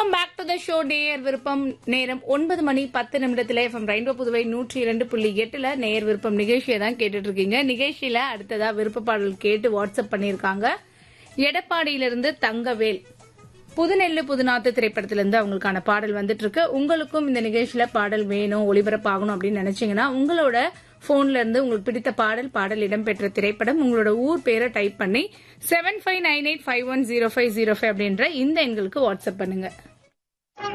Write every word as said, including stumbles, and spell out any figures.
Welcome back to the show. நேயர் விருப்பம் நேரம் ஒன்பது மணி பத்து நிமிடத்துல எஃப்எம் ரெயின்போ புதுவை நூற்றி இரண்டு புள்ளி எட்டுல நேயர் விருப்பம் நிகழ்ச்சியை தான் கேட்டுட்டு இருக்கீங்க. நிகழ்ச்சியில அடுத்ததா விருப்ப பாடல் கேட்டு வாட்ஸ்அப் பண்ணிருக்காங்க. எடப்பாடியிலிருந்து தங்கவேல் புதுநெல்லு புதுநாத்து திரைப்படத்திலிருந்து அவங்களுக்கான பாடல் வந்துட்டு இருக்கு. உங்களுக்கும் இந்த நிகழ்ச்சியில பாடல் வேணும், ஒளிபரப்பாகணும் அப்படின்னு நினைச்சீங்கன்னா உங்களோட போன்ல இருந்து உங்களுக்கு பிடித்த பாடல் பாடல் இடம்பெற்ற திரைப்படம் உங்களோட ஊர் பேரை டைப் பண்ணி seven five nine eight five one zero five zero five அப்படின்ற இந்த எண்களுக்கு வாட்ஸ்அப் பண்ணுங்க.